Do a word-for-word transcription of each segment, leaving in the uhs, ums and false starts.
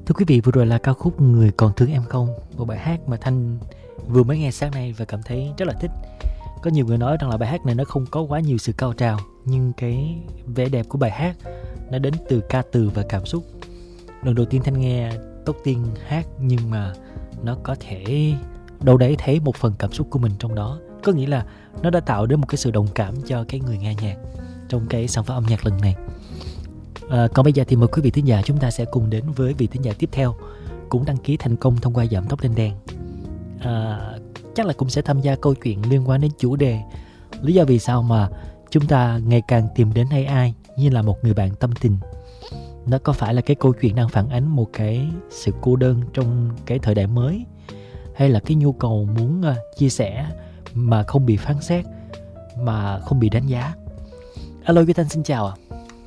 Thưa quý vị, vừa rồi là ca khúc Người Còn Thương Em Không, một bài hát mà Thanh vừa mới nghe sáng nay và cảm thấy rất là thích. Có nhiều người nói rằng là bài hát này nó không có quá nhiều sự cao trào, nhưng cái vẻ đẹp của bài hát nó đến từ ca từ và cảm xúc. Lần đầu tiên Thanh nghe Tóc Tiên hát, nhưng mà nó có thể đâu đấy thấy một phần cảm xúc của mình trong đó. Có nghĩa là nó đã tạo đến một cái sự đồng cảm cho cái người nghe nhạc trong cái sản phẩm âm nhạc lần này. À, còn bây giờ thì mời quý vị thính giả chúng ta sẽ cùng đến với vị thính giả tiếp theo, cũng đăng ký thành công thông qua giảm tốc lên đèn. À, chắc là cũng sẽ tham gia câu chuyện liên quan đến chủ đề lý do vì sao mà chúng ta ngày càng tìm đến a i như là một người bạn tâm tình. Nó có phải là cái câu chuyện đang phản ánh một cái sự cô đơn trong cái thời đại mới, hay là cái nhu cầu muốn uh, chia sẻ mà không bị phán xét, mà không bị đánh giá? Alo Duy Thanh, xin chào ạ.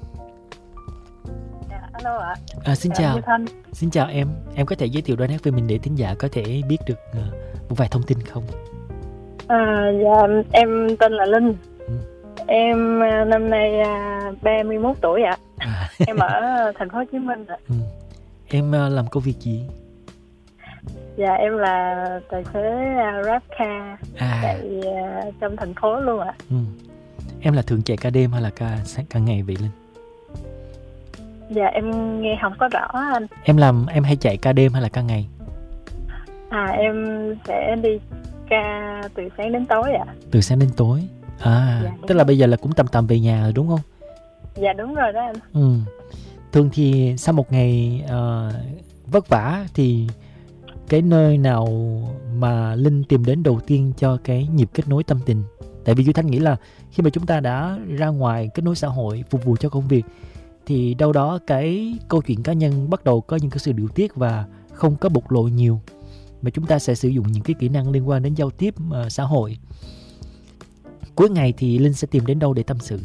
Alo ạ. À, xin chào. Xin chào em. Em có thể giới thiệu đôi nét về mình để thính giả có thể biết được uh, một vài thông tin không? À, dạ, em tên là Linh. Ừ. Em năm nay ba mươi mốt tuổi ạ. À. Em ở thành phố Hồ Chí Minh ạ. Ừ. Em uh, làm công việc gì? Dạ, em là tài xế uh, GrabCar, à. chạy uh, trong thành phố luôn ạ. Ừ. Em là thường chạy ca đêm hay là ca sáng ca ngày vậy Linh? Dạ, em nghe không có rõ anh. Em làm em hay chạy ca đêm hay là ca ngày? À, em sẽ đi ca từ sáng đến tối ạ. Từ sáng đến tối. À, dạ, tức là bây giờ là cũng tầm tầm về nhà rồi đúng không? Dạ đúng rồi đó anh. Ừ. Thường thì sau một ngày uh, vất vả thì cái nơi nào mà Linh tìm đến đầu tiên cho cái nhịp kết nối tâm tình? Tại vì Duy Thanh nghĩ là khi mà chúng ta đã ra ngoài kết nối xã hội, phục vụ cho công việc, thì đâu đó cái câu chuyện cá nhân bắt đầu có những cái sự điều tiết và không có bộc lộ nhiều, mà chúng ta sẽ sử dụng những cái kỹ năng liên quan đến giao tiếp uh, xã hội. Cuối ngày thì Linh sẽ tìm đến đâu để tâm sự?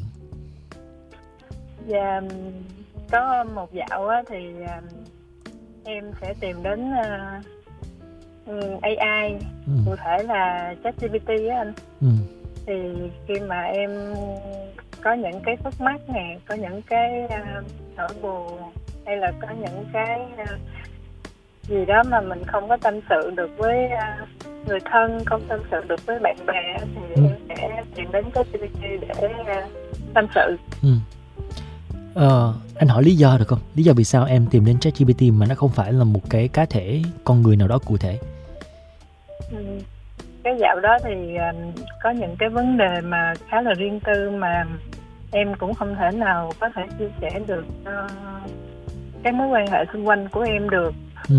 Dạ, có một dạo á, thì uh, em sẽ tìm đến uh, a i, ừ. cụ thể là ChatGPT á anh. Ừ. Thì khi mà em có những cái khúc mắc nè, có những cái uh, nỗi buồn, hay là có những cái uh, gì đó mà mình không có tâm sự được với uh, người thân, không tâm sự được với bạn bè, thì ừ. em sẽ tìm đến ChatGPT để uh, tâm sự. Ừ. Ờ, anh hỏi lý do được không? Lý do vì sao em tìm đến ChatGPT mà nó không phải là một cái cá thể con người nào đó cụ thể? Ừ. Cái dạo đó thì uh, có những cái vấn đề mà khá là riêng tư mà em cũng không thể nào có thể chia sẻ được uh, cái mối quan hệ xung quanh của em được. Ừ.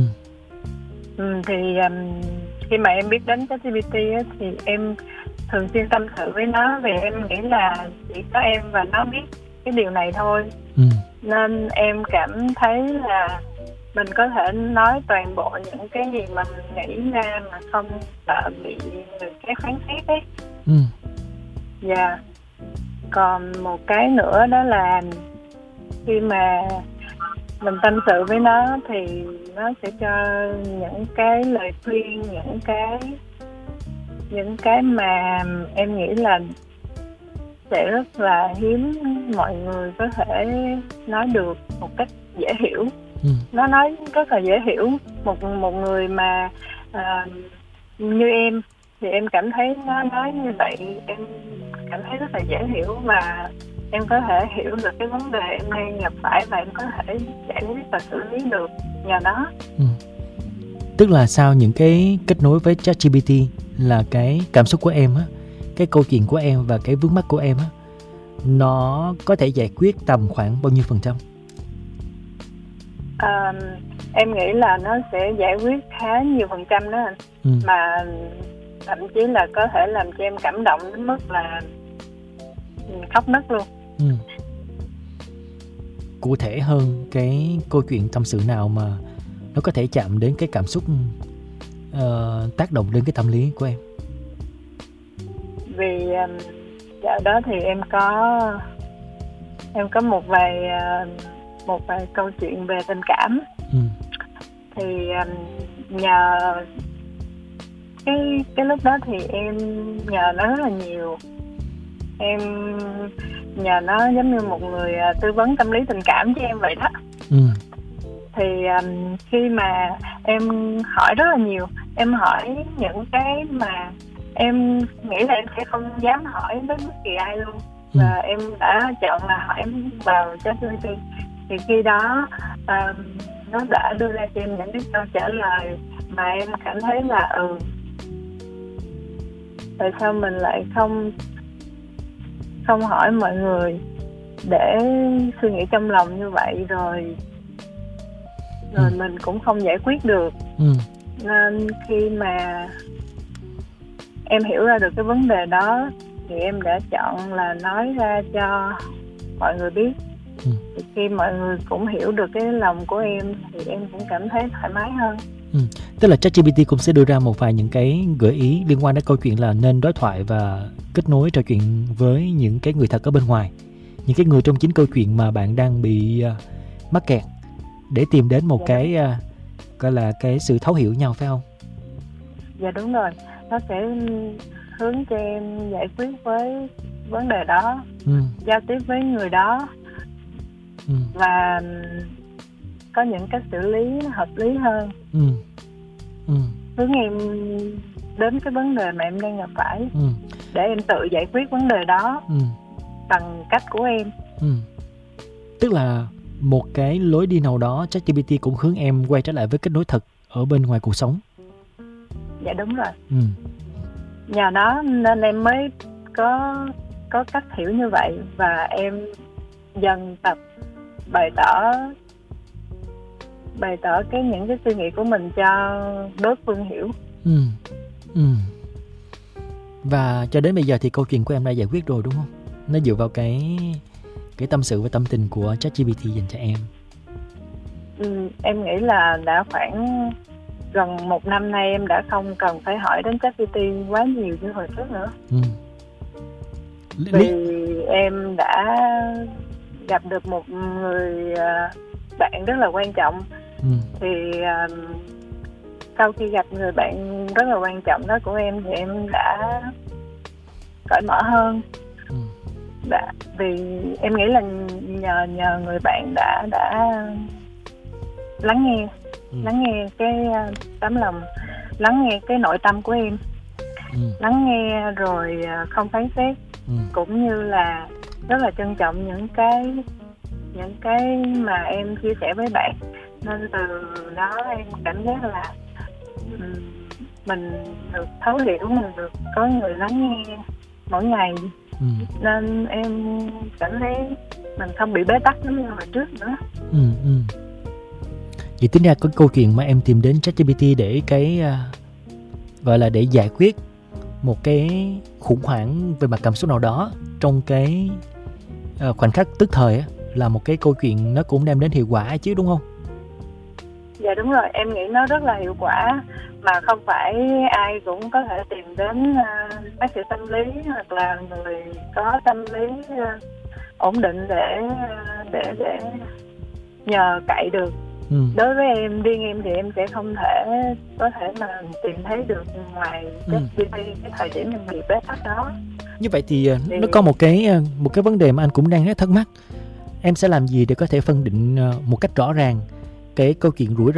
Ừ, thì um, khi mà em biết đến ChatGPT á, thì em thường xuyên tâm sự với nó, vì em nghĩ là chỉ có em và nó biết cái điều này thôi. Ừ. Nên em cảm thấy là mình có thể nói toàn bộ những cái gì mà mình nghĩ ra mà không sợ bị người khác phán xét ấy. Ừ. Dạ. Còn một cái nữa đó là khi mà mình tâm sự với nó thì nó sẽ cho những cái lời khuyên, những cái những cái mà em nghĩ là sẽ rất là hiếm mọi người có thể nói được một cách dễ hiểu. Ừ. Nó nói rất là dễ hiểu. Một một người mà uh, như em thì em cảm thấy nó nói như vậy em cảm thấy rất là dễ hiểu, và em có thể hiểu được cái vấn đề em đang gặp phải và em có thể giải quyết và xử lý được nhờ nó. Ừ. Tức là sau những cái kết nối với ChatGPT là cái cảm xúc của em á, cái câu chuyện của em và cái vướng mắc của em á, nó có thể giải quyết tầm khoảng bao nhiêu phần trăm? À, em nghĩ là nó sẽ giải quyết khá nhiều phần trăm đó anh. Ừ. Mà thậm chí là có thể làm cho em cảm động đến mức là khóc nấc luôn. Ừ. Cụ thể hơn, cái câu chuyện tâm sự nào mà nó có thể chạm đến cái cảm xúc, uh, tác động đến cái tâm lý của em? Vì um, dạo đó thì em có em có một vài uh, một vài câu chuyện về tình cảm. Ừ. Thì um, nhờ cái cái lúc đó thì em nhờ nó rất là nhiều. Em nhờ nó giống như một người uh, tư vấn tâm lý tình cảm cho em vậy đó. Ừ. thì um, khi mà em hỏi rất là nhiều, em hỏi những cái mà em nghĩ là em sẽ không dám hỏi với bất kỳ ai luôn, Ừ. và em đã chọn là hỏi vào ChatGPT. Thì khi đó um, nó đã đưa ra cho em những cái câu trả lời mà em cảm thấy là ừ tại sao mình lại không không hỏi mọi người để suy nghĩ trong lòng như vậy, rồi rồi Ừ. mình cũng không giải quyết được. Ừ. Nên khi mà em hiểu ra được cái vấn đề đó thì em đã chọn là nói ra cho mọi người biết. Ừ. Thì khi mọi người cũng hiểu được cái lòng của em thì em cũng cảm thấy thoải mái hơn. Ừ. Tức là ChatGPT cũng sẽ đưa ra một vài những cái gợi ý liên quan đến câu chuyện là nên đối thoại và kết nối trò chuyện với những cái người thật ở bên ngoài, những cái người trong chính câu chuyện mà bạn đang bị uh, mắc kẹt, để tìm đến một Dạ. cái uh, gọi là cái sự thấu hiểu nhau, phải không? Dạ đúng rồi, nó sẽ hướng cho em giải quyết với vấn đề đó, Ừ. giao tiếp với người đó Ừ. và có những cách xử lý hợp lý hơn, Ừ. Ừ. hướng em đến cái vấn đề mà em đang gặp phải Ừ. để em tự giải quyết vấn đề đó Ừ. bằng cách của em. Ừ. Tức là một cái lối đi nào đó ChatGPT cũng hướng em quay trở lại với kết nối thật ở bên ngoài cuộc sống. Dạ đúng rồi. Ừ. Nhờ đó nên em mới có có cách hiểu như vậy, và em dần tập bày tỏ bày tỏ cái những cái suy nghĩ của mình cho đối phương hiểu. Ừ. Ừ. Và cho đến bây giờ thì câu chuyện của em đã giải quyết rồi đúng không? Nó dựa vào cái cái tâm sự và tâm tình của ChatGPT dành cho em. Ừ, em nghĩ là đã khoảng gần một năm nay em đã không cần phải hỏi đến ChatGPT quá nhiều như hồi trước nữa. Ừ. Lý- Vì lý- em đã gặp được một người à, bạn rất là quan trọng. Ừ. Thì à, sau khi gặp người bạn rất là quan trọng đó của em thì em đã cởi mở hơn. Ừ. Đã, vì em nghĩ là nhờ nhờ người bạn đã đã lắng nghe Ừ. lắng nghe cái uh, tấm lòng, lắng nghe cái nội tâm của em, Ừ. lắng nghe rồi uh, không phán xét, Ừ. cũng như là rất là trân trọng những cái những cái mà em chia sẻ với bạn. Nên từ đó em cảm giác là um, mình được thấu hiểu, mình được có người lắng nghe mỗi ngày. Ừ. Nên em cảm thấy mình không bị bế tắc giống như hồi trước nữa. Ừ. Ừ. Vậy tính ra có câu chuyện mà em tìm đến ChatGPT để cái uh, gọi là để giải quyết một cái khủng hoảng về mặt cảm xúc nào đó trong cái uh, khoảnh khắc tức thời á, là một cái câu chuyện nó cũng đem đến hiệu quả chứ đúng không? Dạ đúng rồi, em nghĩ nó rất là hiệu quả, mà không phải ai cũng có thể tìm đến uh, bác sĩ tâm lý hoặc là người có tâm lý uh, ổn định để uh, để để nhờ cậy được. Ừ. Đối với em, riêng em thì em sẽ không thể có thể mà tìm thấy được ngoài Ừ. ChatGPT cái thời điểm em bị bế tắc đó. Như vậy thì uh, Thì- nó có một cái uh, một cái vấn đề mà anh cũng đang rất thắc mắc. Em sẽ làm gì để có thể phân định uh, một cách rõ ràng cái câu chuyện rủi ro